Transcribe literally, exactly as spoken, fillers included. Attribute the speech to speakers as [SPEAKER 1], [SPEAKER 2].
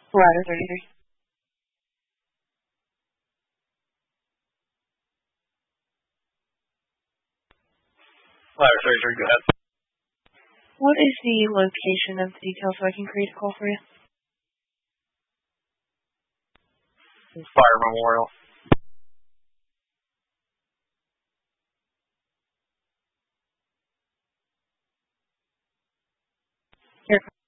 [SPEAKER 1] Ladder thirty-three.
[SPEAKER 2] Ladder thirty-three, go ahead.
[SPEAKER 1] What is the location of the detail so I can create a call for you?
[SPEAKER 2] Fire Memorial.
[SPEAKER 1] Here.